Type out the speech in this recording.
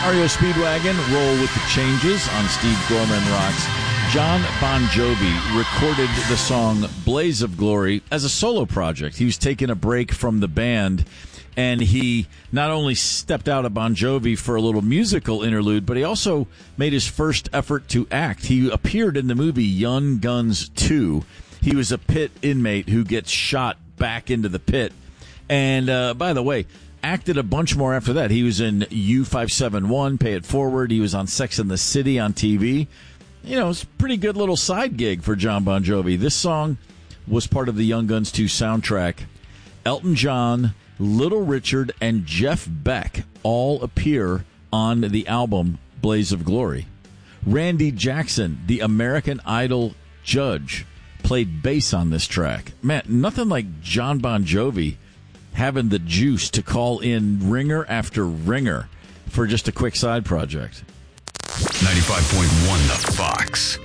REO Speedwagon, Roll with the Changes on Steve Gorman Rocks. John Bon Jovi recorded the song Blaze of Glory as a solo project. He was taking a break from the band, and he not only stepped out of Bon Jovi for a little musical interlude, but he also made his first effort to act. He appeared in the movie Young Guns 2. He was a pit inmate who gets shot back into the pit. And by the way, acted a bunch more after that. He was in U571, Pay It Forward. He was on Sex and the City on TV. You know, it's a pretty good little side gig for John Bon Jovi. This song was part of the Young Guns 2 soundtrack. Elton John, Little Richard, and Jeff Beck all appear on the album Blaze of Glory. Randy Jackson, the American Idol judge, played bass on this track. Man, nothing like John Bon Jovi having the juice to call in ringer after ringer for just a quick side project. 95.1 The Fox.